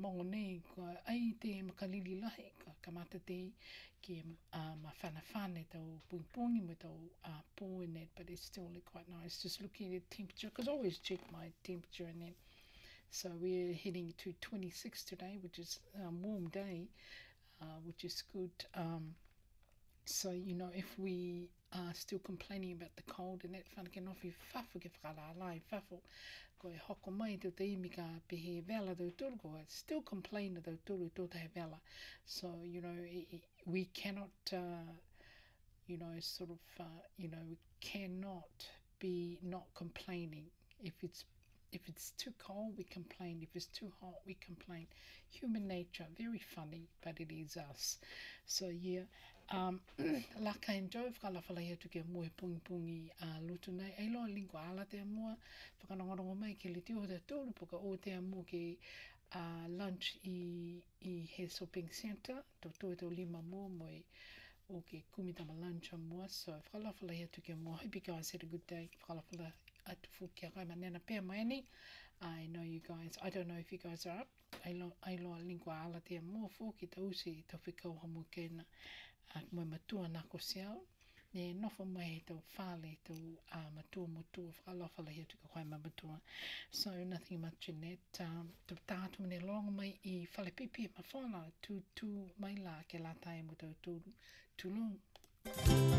whongo nei, ko ai te makalili lahi, ka mata te ki ma whana tau pungi mo tau pō in it, but it's still quite nice. Just looking at the temperature, because I always check my temperature and then. So we're heading to 26 today, which is a warm day, which is good. So, you know, if we are still complaining about the cold and that, whanake nofi whawhu ke whakarālai, whawhu ko e hoko mai te imi ka pehe vela tau turu, ko still complain tau turu tō te vela. So, you know, we cannot, you know, sort of, you know, we cannot be not complaining. If it's too cold, we complain. If it's too hot, we complain. Human nature, very funny, but it is us. So yeah, laka enjoy whakalawhalai atu ke mua pungi lutu nei. Ei loa lingua ala te mua, whakanongorongo mai ke le tio te tōru puka o te mua ke lunch i he shopping centre. Tō tō e tō lima mua moi o ke kumitama lunch a mua. So whakalawhalai atu ke mua. Hope you guys had a good day. Whakalawhalai atu fuki a kai manena pēr mai ni. I know you guys, I don't know if you guys are up. Ai loa lingua ala te mua fuki ta usi ta whikau hamu kena. Moe matua nako seau. Ne nofo mai he tau whale tau matua motua whakalawhalai atu ka kai matua. So nothing much in that. Tau tātu mene longa mai I whale pipi ma whana tu mai la ke la tae mo tau tūlung.